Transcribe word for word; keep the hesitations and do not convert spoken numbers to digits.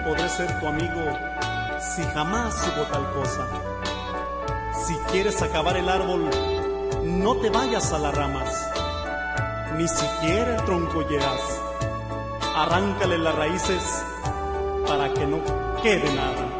podré ser tu amigo si jamás hubo tal cosa. Si quieres acabar el árbol, no te vayas a las ramas, ni siquiera el tronco hieras. Arráncale las raíces para que no quede nada.